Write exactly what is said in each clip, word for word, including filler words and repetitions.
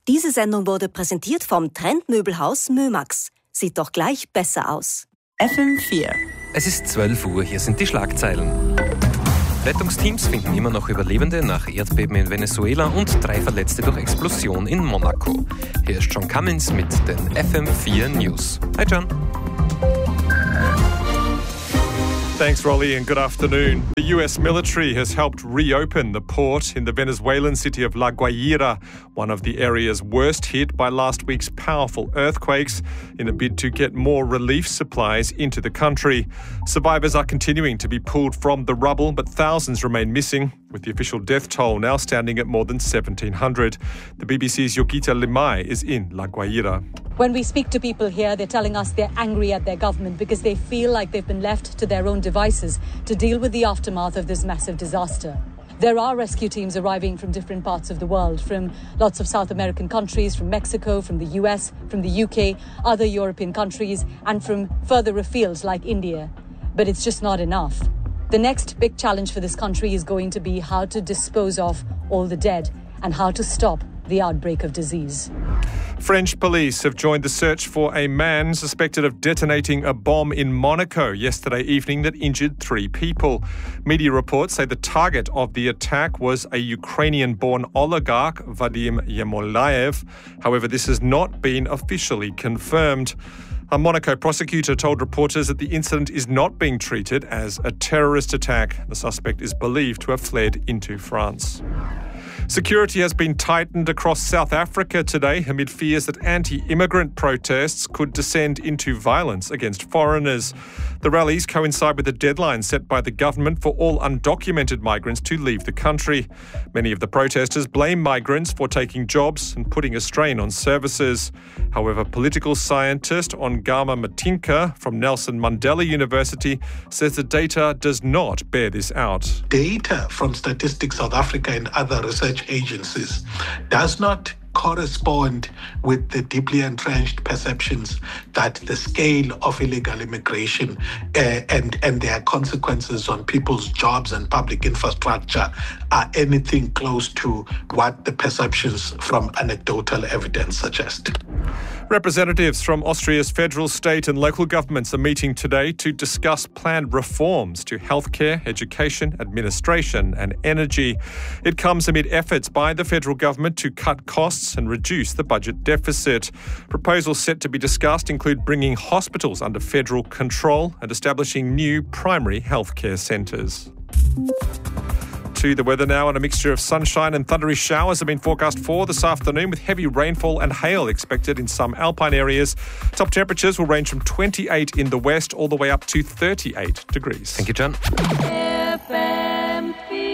Diese Sendung wurde präsentiert vom Trendmöbelhaus Mömax. Sieht doch gleich besser aus. F M vier. Es ist zwölf Uhr, hier sind die Schlagzeilen. Rettungsteams finden immer noch Überlebende nach Erdbeben in Venezuela und drei Verletzte durch Explosion in Monaco. Hier ist John Cummins mit den F M vier News. Hi John. Thanks, Rolly, and good afternoon. The U S military has helped reopen the port in the Venezuelan city of La Guaira, one of the areas worst hit by last week's powerful earthquakes, in a bid to get more relief supplies into the country. Survivors are continuing to be pulled from the rubble, but thousands remain missing, with the official death toll now standing at more than seventeen hundred. The B B C's Yogita Limai is in La Guaira. When we speak to people here, they're telling us they're angry at their government because they feel like they've been left to their own devices to deal with the aftermath of this massive disaster. There are rescue teams arriving from different parts of the world, from lots of South American countries, from Mexico, from the U S, from the U K, other European countries, and from further afield like India. But it's just not enough. The next big challenge for this country is going to be how to dispose of all the dead and how to stop the outbreak of disease. French police have joined the search for a man suspected of detonating a bomb in Monaco yesterday evening that injured three people. Media reports say the target of the attack was a Ukrainian-born oligarch, Vadim Yermolayev. However, this has not been officially confirmed. A Monaco prosecutor told reporters that the incident is not being treated as a terrorist attack. The suspect is believed to have fled into France. Security has been tightened across South Africa today amid fears that anti-immigrant protests could descend into violence against foreigners. The rallies coincide with the deadline set by the government for all undocumented migrants to leave the country. Many of the protesters blame migrants for taking jobs and putting a strain on services. However, political scientist Ongama Matinka from Nelson Mandela University says the data does not bear this out. Data from Statistics South Africa and other research agencies does not correspond with the deeply entrenched perceptions that the scale of illegal immigration uh, and, and their consequences on people's jobs and public infrastructure are anything close to what the perceptions from anecdotal evidence suggest. Representatives from Austria's federal, state and local governments are meeting today to discuss planned reforms to healthcare, education, administration and energy. It comes amid efforts by the federal government to cut costs and reduce the budget deficit. Proposals set to be discussed include bringing hospitals under federal control and establishing new primary healthcare centres. To the weather now, and a mixture of sunshine and thundery showers have been forecast for this afternoon, with heavy rainfall and hail expected in some alpine areas. Top temperatures will range from twenty-eight in the west all the way up to thirty-eight degrees. Thank you, John. F M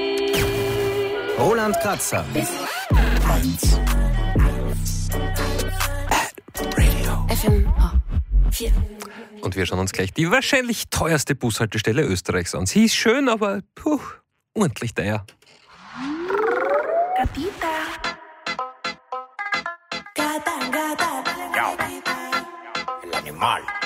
vier. Roland Kratzer. eins. Radio. F M vier. Und wir schauen uns gleich die wahrscheinlich teuerste Bushaltestelle Österreichs an. Sie ist schön, aber puh, ordentlich teuer. Gatita. Gata, gata. Yo, el animal.